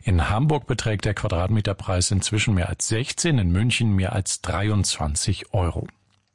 In Hamburg beträgt der Quadratmeterpreis inzwischen mehr als 16, in München mehr als 23 Euro.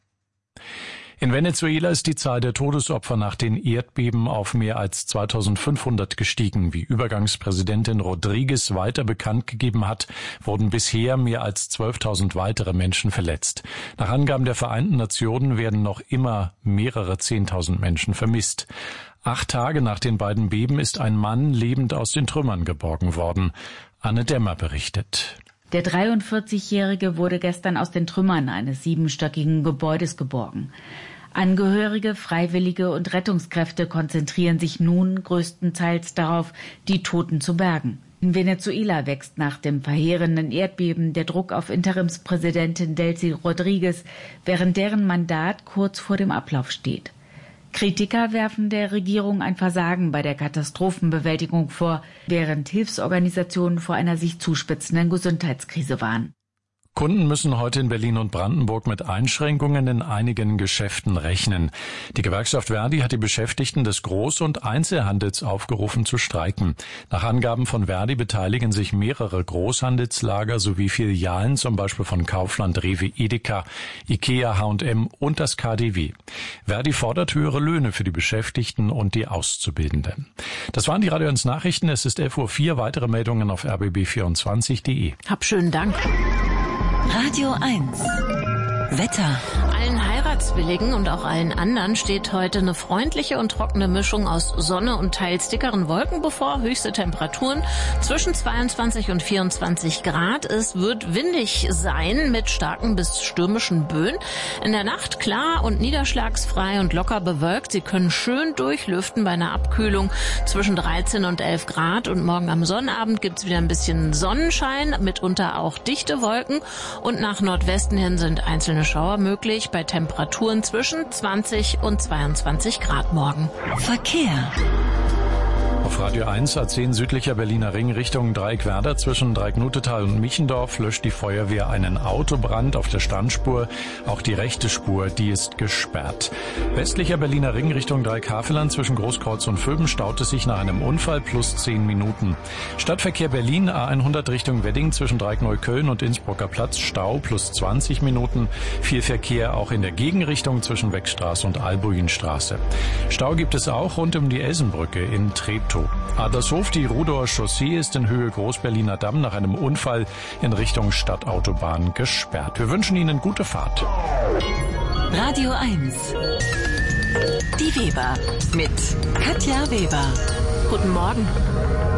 In Venezuela ist die Zahl der Todesopfer nach den Erdbeben auf mehr als 2500 gestiegen. Wie Übergangspräsidentin Rodriguez weiter bekannt gegeben hat, wurden bisher mehr als 12.000 weitere Menschen verletzt. Nach Angaben der Vereinten Nationen werden noch immer mehrere 10.000 Menschen vermisst. 8 Tage nach den beiden Beben ist ein Mann lebend aus den Trümmern geborgen worden. Anne Dämmer berichtet. Der 43-Jährige wurde gestern aus den Trümmern eines 7-stöckigen Gebäudes geborgen. Angehörige, Freiwillige und Rettungskräfte konzentrieren sich nun größtenteils darauf, die Toten zu bergen. In Venezuela wächst nach dem verheerenden Erdbeben der Druck auf Interimspräsidentin Delcy Rodriguez, während deren Mandat kurz vor dem Ablauf steht. Kritiker werfen der Regierung ein Versagen bei der Katastrophenbewältigung vor, während Hilfsorganisationen vor einer sich zuspitzenden Gesundheitskrise warnen. Kunden müssen heute in Berlin und Brandenburg mit Einschränkungen in einigen Geschäften rechnen. Die Gewerkschaft Verdi hat die Beschäftigten des Groß- und Einzelhandels aufgerufen zu streiken. Nach Angaben von Verdi beteiligen sich mehrere Großhandelslager sowie Filialen, zum Beispiel von Kaufland, Rewe, Edeka, Ikea, H&M und das KaDeWe. Verdi fordert höhere Löhne für die Beschäftigten und die Auszubildenden. Das waren die Radio 1 Nachrichten. Es ist 11:04 Uhr. Weitere Meldungen auf rbb24.de. Hab schönen Dank. Radio 1 Wetter. Allen Heiratswilligen und auch allen anderen steht heute eine freundliche und trockene Mischung aus Sonne und teils dickeren Wolken bevor. Höchste Temperaturen zwischen 22 und 24 Grad. Es wird windig sein mit starken bis stürmischen Böen. In der Nacht klar und niederschlagsfrei und locker bewölkt. Sie können schön durchlüften bei einer Abkühlung zwischen 13 und 11 Grad. Und morgen am Sonnabend gibt's wieder ein bisschen Sonnenschein, mitunter auch dichte Wolken. Und nach Nordwesten hin sind einzelne Schauer möglich bei Temperaturen zwischen 20 und 22 Grad morgen. Verkehr. Auf Radio 1 A10 südlicher Berliner Ring Richtung Dreieckwerder zwischen Dreiecknutetal und Michendorf löscht die Feuerwehr einen Autobrand auf der Standspur. Auch die rechte Spur, die ist gesperrt. Westlicher Berliner Ring Richtung Dreieck-Havelland zwischen Großkreuz und Vöben staut es sich nach einem Unfall plus 10 Minuten. Stadtverkehr Berlin A100 Richtung Wedding zwischen Dreieck-Neukölln und Innsbrucker Platz Stau plus 20 Minuten. Viel Verkehr auch in der Gegenrichtung zwischen Weckstraße und Albuinstraße. Stau gibt es auch rund um die Elsenbrücke in Treptow. Adlershof, die Rudower Chaussee ist in Höhe Großberliner Damm nach einem Unfall in Richtung Stadtautobahn gesperrt. Wir wünschen Ihnen gute Fahrt. Radio 1 Die Weber mit Katja Weber. Guten Morgen.